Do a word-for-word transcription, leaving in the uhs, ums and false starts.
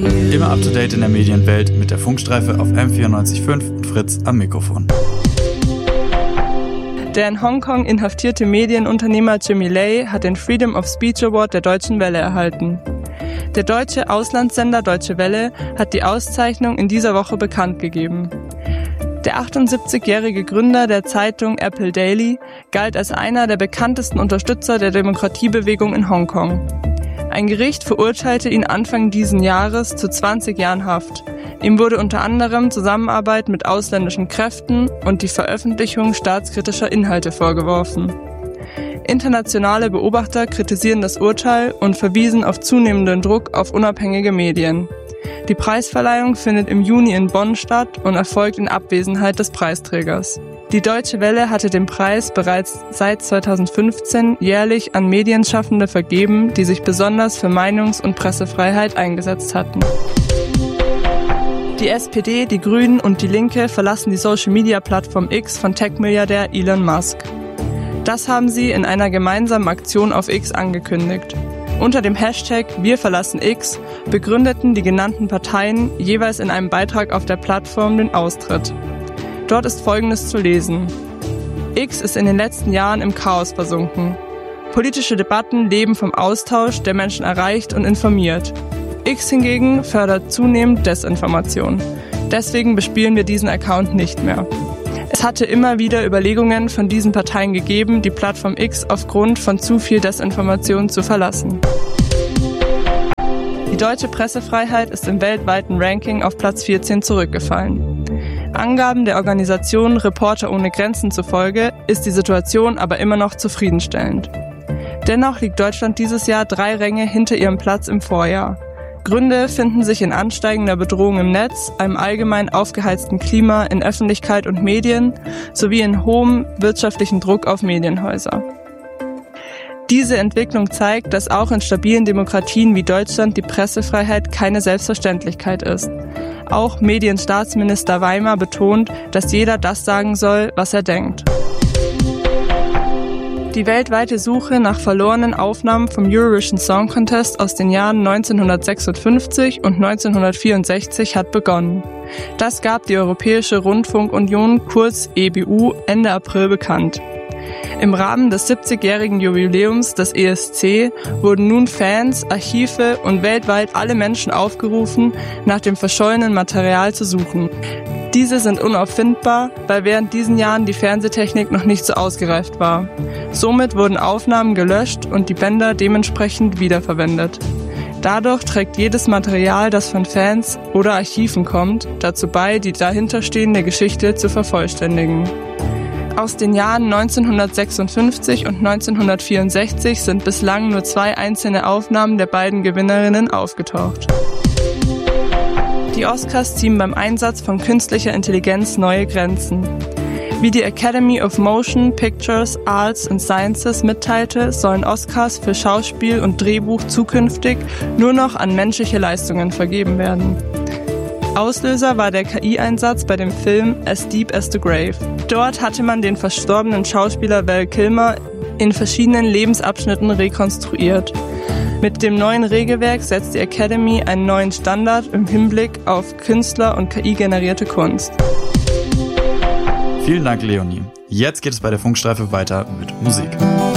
Immer up to date in der Medienwelt mit der Funkstreife auf M vierundneunzig Komma fünf und Fritz am Mikrofon. Der in Hongkong inhaftierte Medienunternehmer Jimmy Lai hat den Freedom of Speech Award der Deutschen Welle erhalten. Der deutsche Auslandssender Deutsche Welle hat die Auszeichnung in dieser Woche bekannt gegeben. Der achtundsiebzigjährige Gründer der Zeitung Apple Daily galt als einer der bekanntesten Unterstützer der Demokratiebewegung in Hongkong. Ein Gericht verurteilte ihn Anfang diesen Jahres zu zwanzig Jahren Haft. Ihm wurde unter anderem Zusammenarbeit mit ausländischen Kräften und die Veröffentlichung staatskritischer Inhalte vorgeworfen. Internationale Beobachter kritisieren das Urteil und verwiesen auf zunehmenden Druck auf unabhängige Medien. Die Preisverleihung findet im Juni in Bonn statt und erfolgt in Abwesenheit des Preisträgers. Die Deutsche Welle hatte den Preis bereits seit zweitausendfünfzehn jährlich an Medienschaffende vergeben, die sich besonders für Meinungs- und Pressefreiheit eingesetzt hatten. Die S P D, die Grünen und die Linke verlassen die Social-Media-Plattform X von Tech-Milliardär Elon Musk. Das haben sie in einer gemeinsamen Aktion auf X angekündigt. Unter dem Hashtag Wir verlassen X begründeten die genannten Parteien jeweils in einem Beitrag auf der Plattform den Austritt. Dort ist Folgendes zu lesen: X ist in den letzten Jahren im Chaos versunken. Politische Debatten leben vom Austausch, der Menschen erreicht und informiert. X hingegen fördert zunehmend Desinformation. Deswegen bespielen wir diesen Account nicht mehr. Es hatte immer wieder Überlegungen von diesen Parteien gegeben, die Plattform X aufgrund von zu viel Desinformation zu verlassen. Die deutsche Pressefreiheit ist im weltweiten Ranking auf Platz vierzehn zurückgefallen. Angaben der Organisation Reporter ohne Grenzen zufolge ist die Situation aber immer noch zufriedenstellend. Dennoch liegt Deutschland dieses Jahr drei Ränge hinter ihrem Platz im Vorjahr. Gründe finden sich in ansteigender Bedrohung im Netz, einem allgemein aufgeheizten Klima in Öffentlichkeit und Medien sowie in hohem wirtschaftlichen Druck auf Medienhäuser. Diese Entwicklung zeigt, dass auch in stabilen Demokratien wie Deutschland die Pressefreiheit keine Selbstverständlichkeit ist. Auch Medienstaatsminister Weimar betont, dass jeder das sagen soll, was er denkt. Die weltweite Suche nach verlorenen Aufnahmen vom Eurovision Song Contest aus den Jahren neunzehnhundertsechsundfünfzig und neunzehnhundertvierundsechzig hat begonnen. Das gab die Europäische Rundfunkunion, kurz E B U, Ende April bekannt. Im Rahmen des siebzigjährigen Jubiläums des E S C wurden nun Fans, Archive und weltweit alle Menschen aufgerufen, nach dem verschollenen Material zu suchen. Diese sind unauffindbar, weil während diesen Jahren die Fernsehtechnik noch nicht so ausgereift war. Somit wurden Aufnahmen gelöscht und die Bänder dementsprechend wiederverwendet. Dadurch trägt jedes Material, das von Fans oder Archiven kommt, dazu bei, die dahinterstehende Geschichte zu vervollständigen. Aus den Jahren neunzehnhundertsechsundfünfzig und neunzehnhundertvierundsechzig sind bislang nur zwei einzelne Aufnahmen der beiden Gewinnerinnen aufgetaucht. Die Oscars ziehen beim Einsatz von künstlicher Intelligenz neue Grenzen. Wie die Academy of Motion Pictures, Arts and Sciences mitteilte, sollen Oscars für Schauspiel und Drehbuch zukünftig nur noch an menschliche Leistungen vergeben werden. Auslöser war der K I-Einsatz bei dem Film As Deep as the Grave. Dort hatte man den verstorbenen Schauspieler Val Kilmer in verschiedenen Lebensabschnitten rekonstruiert. Mit dem neuen Regelwerk setzt die Academy einen neuen Standard im Hinblick auf Künstler- und K I-generierte Kunst. Vielen Dank, Leonie. Jetzt geht es bei der Funkstreife weiter mit Musik.